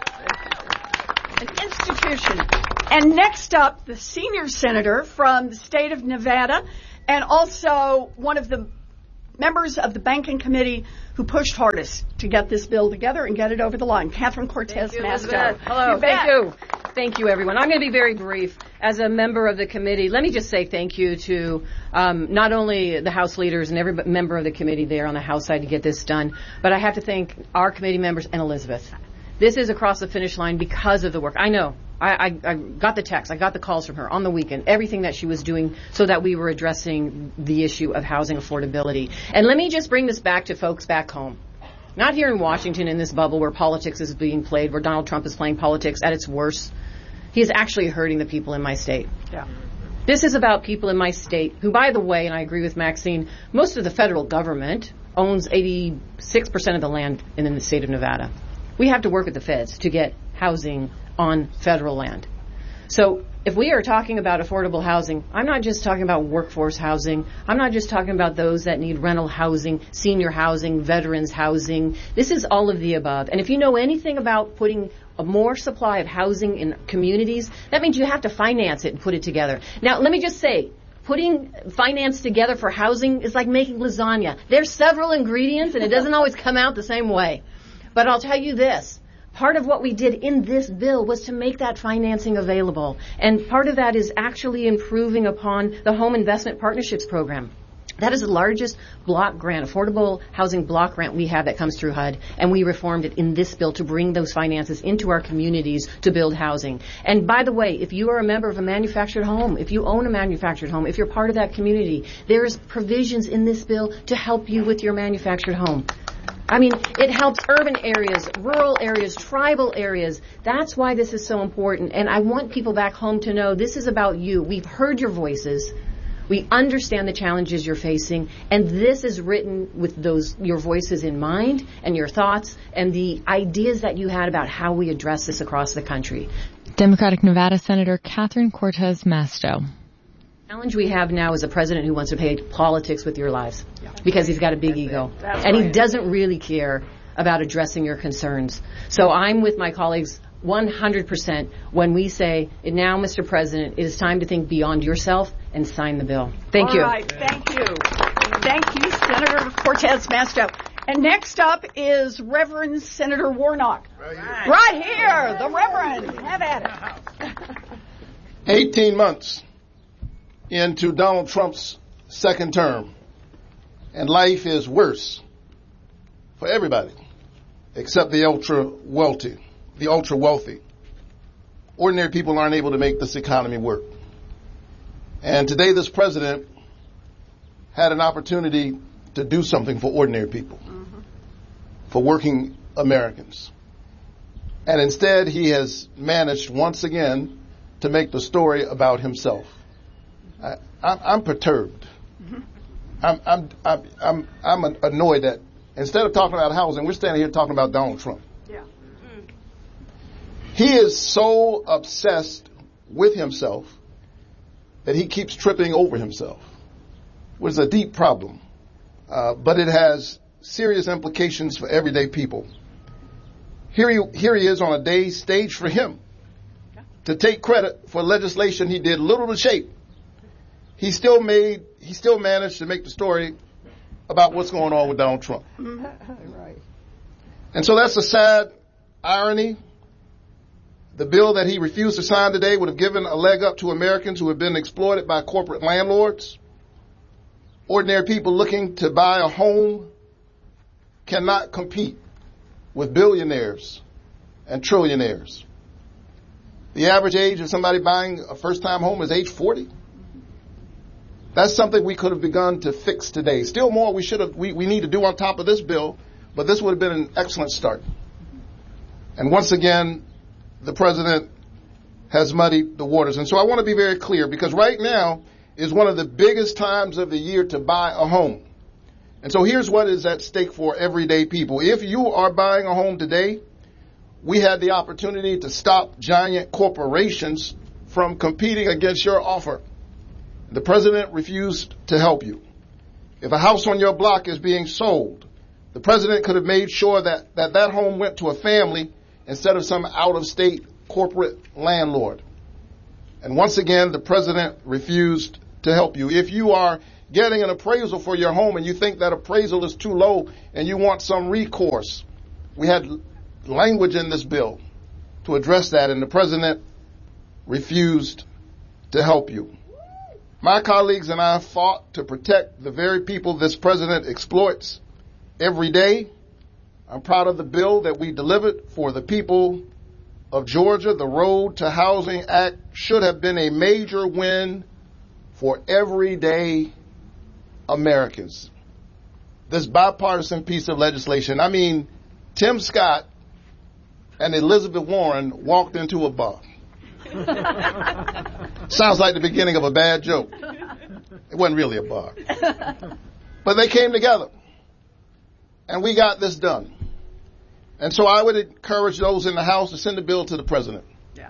Woo! An institution. And next up, the senior senator from the state of Nevada, and also one of the members of the banking committee who pushed hardest to get this bill together and get it over the line, Catherine Cortez Masto. Hello, thank you. Thank you, everyone. I'm going to be very brief. As a member of the committee, let me just say thank you to um, not only the House leaders and every member of the committee there on the House side to get this done, but I have to thank our committee members and Elizabeth. This is across the finish line because of the work. I know. I, I, I got the text. I got the calls from her on the weekend, everything that she was doing so that we were addressing the issue of housing affordability. And let me just bring this back to folks back home. Not here in Washington in this bubble where politics is being played, where Donald Trump is playing politics at its worst. He is actually hurting the people in my state. Yeah. This is about people in my state who, by the way, and I agree with Maxine, most of the federal government owns eighty-six percent of the land in the state of Nevada. We have to work with the feds to get housing on federal land. So if we are talking about affordable housing, I'm not just talking about workforce housing. I'm not just talking about those that need rental housing, senior housing, veterans housing. This is all of the above. And if you know anything about putting a more supply of housing in communities, that means you have to finance it and put it together. Now, let me just say, putting finance together for housing is like making lasagna. There's several ingredients, and it doesn't always come out the same way. But I'll tell you this. Part of what we did in this bill was to make that financing available. And part of that is actually improving upon the Home Investment Partnerships Program. That is the largest block grant, affordable housing block grant we have that comes through H U D, and we reformed it in this bill to bring those finances into our communities to build housing. And by the way, if you are a member of a manufactured home, if you own a manufactured home, if you're part of that community, there's provisions in this bill to help you with your manufactured home. I mean, it helps urban areas, rural areas, tribal areas. That's why this is so important. And I want people back home to know this is about you. We've heard your voices. We understand the challenges you're facing. And this is written with those your voices in mind and your thoughts and the ideas that you had about how we address this across the country. Democratic Nevada Senator Catherine Cortez Masto. The challenge we have now is a president who wants to play politics with your lives because he's got a big ego. And he doesn't really care about addressing your concerns. So I'm with my colleagues one hundred percent when we say, now, Mister President, it is time to think beyond yourself and sign the bill. Thank All you. All right. Thank you. Thank you, Senator Cortez Masto. And next up is Reverend Senator Warnock. Right here. Right here, the Reverend. Have at it. eighteen months into Donald Trump's second term, and life is worse for everybody except the ultra wealthy. The ultra wealthy. Ordinary people aren't able to make this economy work. And today this president had an opportunity to do something for ordinary people, mm-hmm. for working Americans. And instead he has managed once again to make the story about himself. I, I'm, I'm perturbed. Mm-hmm. I'm, I'm, I'm, I'm, I'm annoyed that instead of talking about housing, we're standing here talking about Donald Trump. Yeah. Mm. He is so obsessed with himself that he keeps tripping over himself, which is a deep problem. Uh, but it has serious implications for everyday people. Here he, here he is on a day staged for him to take credit for legislation he did little to shape. He still made, he still managed to make the story about what's going on with Donald Trump. Right. And so that's a sad irony. The bill that he refused to sign today would have given a leg up to Americans who have been exploited by corporate landlords. Ordinary people looking to buy a home cannot compete with billionaires and trillionaires. The average age of somebody buying a first-time home is age forty. That's something we could have begun to fix today. Still more we should have, we, we need to do on top of this bill, but this would have been an excellent start. And once again, the president has muddied the waters. And so I want to be very clear, because right now is one of the biggest times of the year to buy a home. And so here's what is at stake for everyday people. If you are buying a home today, we had the opportunity to stop giant corporations from competing against your offer. The president refused to help you. If a house on your block is being sold, the president could have made sure that that, that home went to a family instead of some out-of-state corporate landlord. And once again, the president refused to help you. If you are getting an appraisal for your home and you think that appraisal is too low and you want some recourse, we had language in this bill to address that, and the president refused to help you. My colleagues and I fought to protect the very people this president exploits every day. I'm proud of the bill that we delivered for the people of Georgia. The Road to Housing Act should have been a major win for everyday Americans. This bipartisan piece of legislation, I mean, Tim Scott and Elizabeth Warren walked into a bar. Sounds like the beginning of a bad joke. It wasn't really a bar. But they came together, and we got this done. And so I would encourage those in the House to send the bill to the president. Yeah.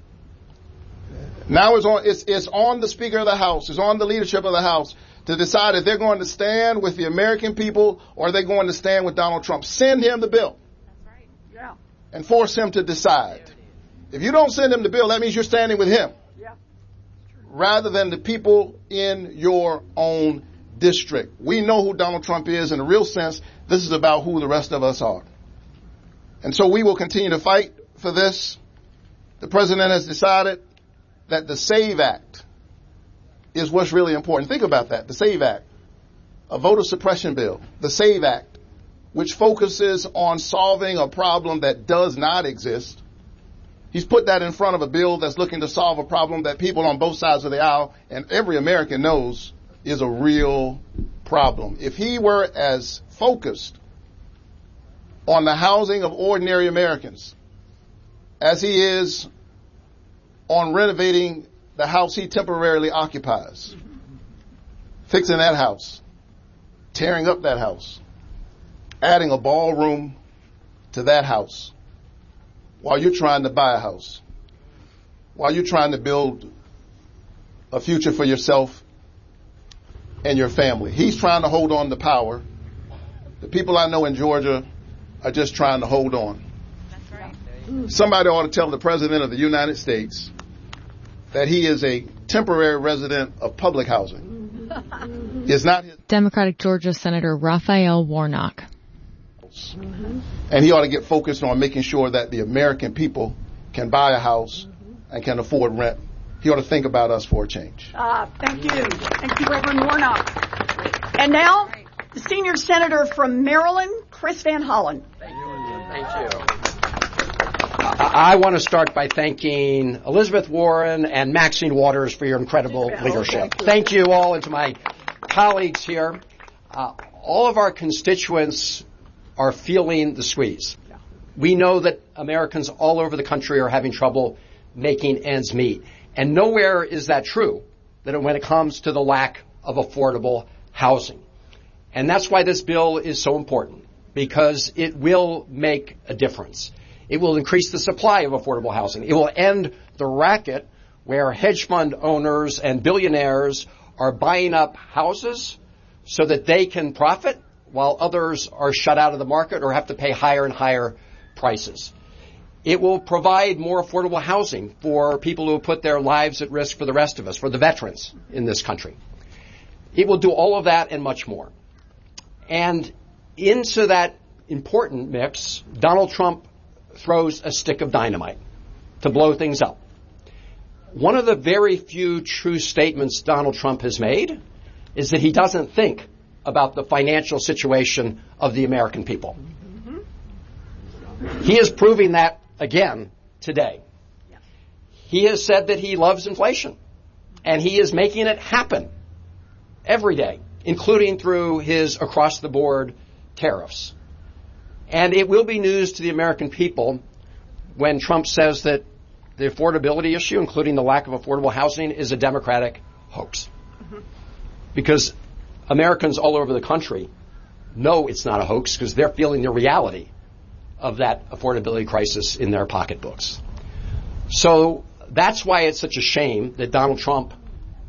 Now it's on, it's, it's on the Speaker of the House, it's on the leadership of the House to decide if they're going to stand with the American people or they're going to stand with Donald Trump. Send him the bill. That's right. Yeah. And force him to decide. If you don't send him the bill, that means you're standing with him. Yeah. Rather than the people in your own district. We know who Donald Trump is. In a real sense, this is about who the rest of us are. And so we will continue to fight for this. The president has decided that the SAVE Act is what's really important. Think about that. The SAVE Act, a voter suppression bill. The SAVE Act, which focuses on solving a problem that does not exist. He's put that in front of a bill that's looking to solve a problem that people on both sides of the aisle and every American knows is a real problem. If he were as focused on the housing of ordinary Americans as he is on renovating the house he temporarily occupies, fixing that house, tearing up that house, adding a ballroom to that house, while you're trying to buy a house, while you're trying to build a future for yourself and your family. He's trying to hold on to power. The people I know in Georgia are just trying to hold on. That's right. Somebody ought to tell the President of the United States that he is a temporary resident of public housing. It's not his. Democratic Georgia Senator Raphael Warnock. Mm-hmm. And he ought to get focused on making sure that the American people can buy a house mm-hmm. and can afford rent. He ought to think about us for a change. Uh, thank you. Thank you, Reverend Warnock. And now, the senior senator from Maryland, Chris Van Hollen. Thank you. Thank you. I want to start by thanking Elizabeth Warren and Maxine Waters for your incredible leadership. Thank you all, and to my colleagues here. Uh, all of our constituents are feeling the squeeze. Yeah. We know that Americans all over the country are having trouble making ends meet. And nowhere is that true that when it comes to the lack of affordable housing. And that's why this bill is so important, because it will make a difference. It will increase the supply of affordable housing. It will end the racket where hedge fund owners and billionaires are buying up houses so that they can profit, while others are shut out of the market or have to pay higher and higher prices. It will provide more affordable housing for people who have put their lives at risk for the rest of us, for the veterans in this country. It will do all of that and much more. And into that important mix, Donald Trump throws a stick of dynamite to blow things up. One of the very few true statements Donald Trump has made is that he doesn't think about the financial situation of the American people. Mm-hmm. He is proving that again today. Yeah. He has said that he loves inflation, and he is making it happen every day, including through his across-the-board tariffs. And it will be news to the American people when Trump says that the affordability issue, including the lack of affordable housing, is a Democratic hoax. Mm-hmm. Because Americans all over the country know it's not a hoax because they're feeling the reality of that affordability crisis in their pocketbooks. So that's why it's such a shame that Donald Trump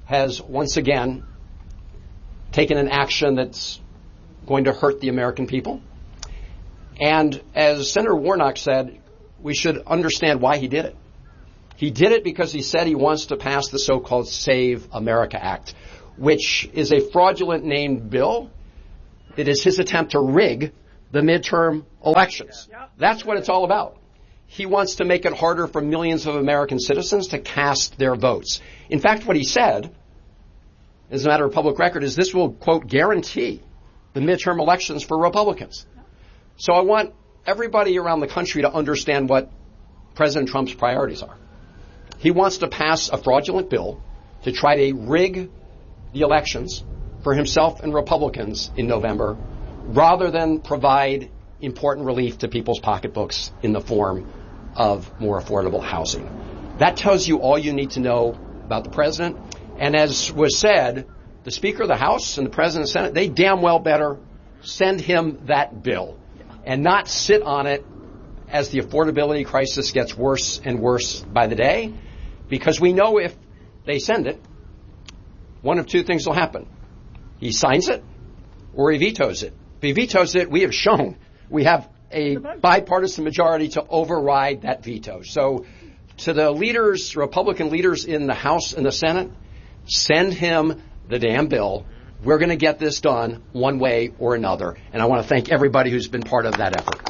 has once again taken an action that's going to hurt the American people. And as Senator Warnock said, we should understand why he did it. He did it because he said he wants to pass the so-called Save America Act, which is a fraudulent named bill. It is his attempt to rig the midterm elections. That's what it's all about. He wants to make it harder for millions of American citizens to cast their votes. In fact, what he said, as a matter of public record, is this will, quote, guarantee the midterm elections for Republicans. So I want everybody around the country to understand what President Trump's priorities are. He wants to pass a fraudulent bill to try to rig the elections for himself and Republicans in November, rather than provide important relief to people's pocketbooks in the form of more affordable housing. That tells you all you need to know about the president. And as was said, the Speaker of the House and the President of the Senate, they damn well better send him that bill and not sit on it as the affordability crisis gets worse and worse by the day, because we know if they send it, one of two things will happen. He signs it or he vetoes it. If he vetoes it, we have shown we have a bipartisan majority to override that veto. So to the leaders, Republican leaders in the House and the Senate, send him the damn bill. We're going to get this done one way or another. And I want to thank everybody who's been part of that effort.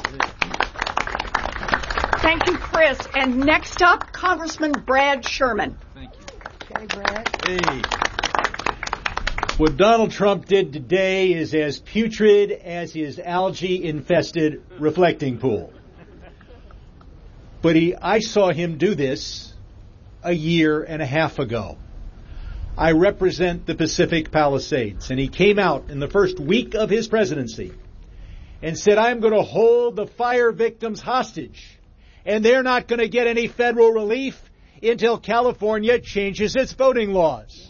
Thank you, Chris. And next up, Congressman Brad Sherman. Thank you. Okay, Brad. Hey. What Donald Trump did today is as putrid as his algae-infested reflecting pool. But he, I saw him do this a year and a half ago. I represent the Pacific Palisades, and he came out in the first week of his presidency and said, I'm going to hold the fire victims hostage, and they're not going to get any federal relief until California changes its voting laws.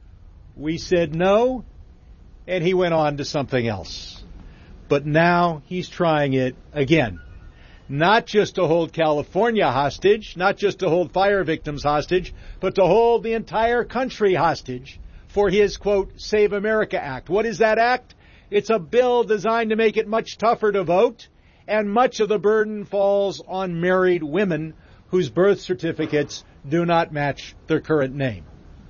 We said no, and he went on to something else. But now he's trying it again. Not just to hold California hostage, not just to hold fire victims hostage, but to hold the entire country hostage for his, quote, Save America Act. What is that act? It's a bill designed to make it much tougher to vote, and much of the burden falls on married women whose birth certificates do not match their current name.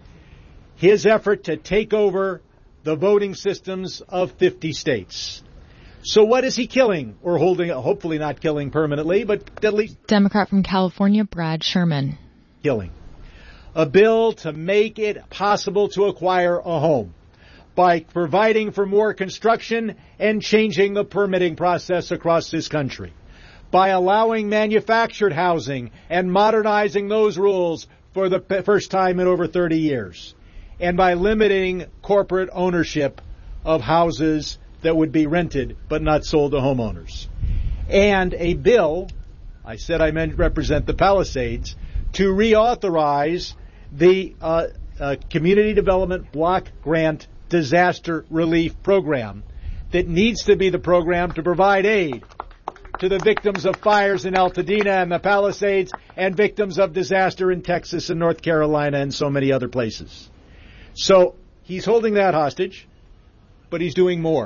His effort to take over the voting systems of fifty states. So what is he killing, or holding, hopefully not killing permanently, but at least... Democrat from California, Brad Sherman. Killing. A bill to make it possible to acquire a home by providing for more construction and changing the permitting process across this country. By allowing manufactured housing and modernizing those rules for the first time in over thirty years. And by limiting corporate ownership of houses that would be rented but not sold to homeowners. And a bill, I said I meant represent the Palisades, to reauthorize the uh, uh, Community Development Block Grant Disaster Relief Program that needs to be the program to provide aid to the victims of fires in Altadena and the Palisades and victims of disaster in Texas and North Carolina and so many other places. So he's holding that hostage, but he's doing more.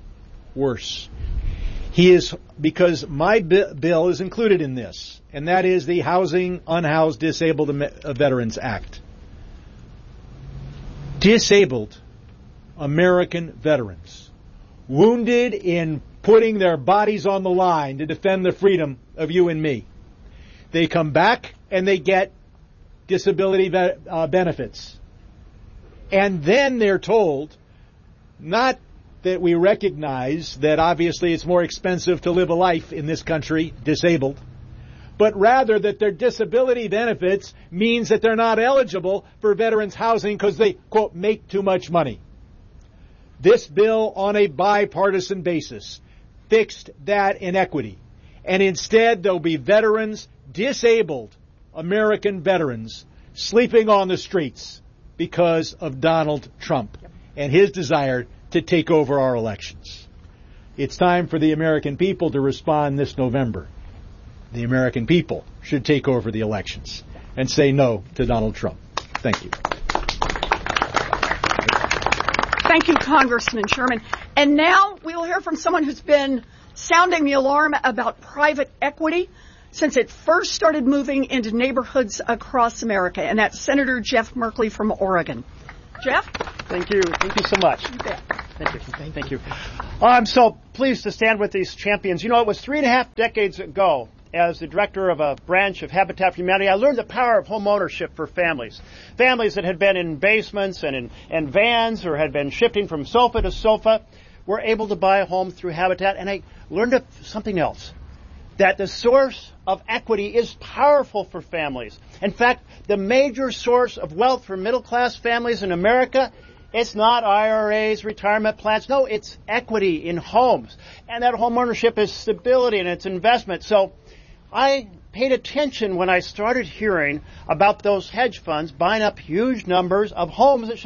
Worse. He is, because my bi- bill is included in this, and that is the Housing Unhoused Disabled Veterans Act. Disabled American veterans, wounded in putting their bodies on the line to defend the freedom of you and me. They come back and they get disability be- uh, benefits. And then they're told, not that we recognize that obviously it's more expensive to live a life in this country disabled, but rather that their disability benefits means that they're not eligible for veterans housing because they, quote, make too much money. This bill, on a bipartisan basis, fixed that inequity. And instead, there'll be veterans, disabled American veterans, sleeping on the streets because of Donald Trump and his desire to take over our elections. It's time for the American people to respond this November. The American people should take over the elections and say no to Donald Trump. Thank you. Thank you, Congressman Sherman. And now we will hear from someone who's been sounding the alarm about private equity since it first started moving into neighborhoods across America, and that's Senator Jeff Merkley from Oregon. Jeff? Thank you. Thank you so much. You bet. Thank you. Thank you. I'm so pleased to stand with these champions. You know, it was three and a half decades ago, as the director of a branch of Habitat for Humanity, I learned the power of home ownership for families. Families that had been in basements and in and vans or had been shifting from sofa to sofa were able to buy a home through Habitat. And I learned something else, that the source of equity is powerful for families. In fact, the major source of wealth for middle-class families in America, it's not I R As, retirement plans. No, it's equity in homes. And that home ownership is stability and it's investment. So I paid attention when I started hearing about those hedge funds buying up huge numbers of homes that